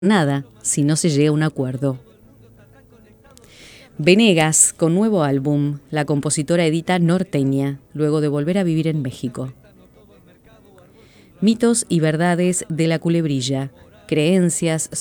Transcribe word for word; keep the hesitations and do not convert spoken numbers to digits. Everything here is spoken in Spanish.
nada si no se llega a un acuerdo. Venegas, con nuevo álbum, la compositora edita Norteña, luego de volver a vivir en México. Mitos y verdades de la Culebrilla, creencias